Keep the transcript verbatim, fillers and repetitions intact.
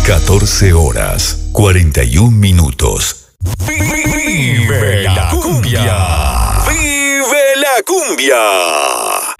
catorce horas, cuarenta y un minutos. ¡Vive la cumbia! ¡Vive la cumbia!